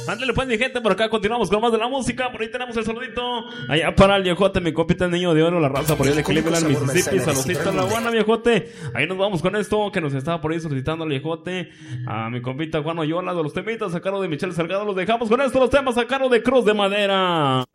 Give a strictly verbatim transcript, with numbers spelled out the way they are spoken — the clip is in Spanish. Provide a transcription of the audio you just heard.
Ándale pues mi gente, por acá continuamos con más de la música. Por ahí tenemos el saludito allá para el viejote, mi compita el niño de oro, la raza por ahí de Cleveland, Mississippi. Saludito a la buena, viejote. Ahí nos vamos con esto que nos estaba por ahí solicitando el viejote. A mi compita Juan Oyola de los temitas a cargo de Michelle Salgado. Los dejamos con esto, los temas a cargo de Cruz de Madera.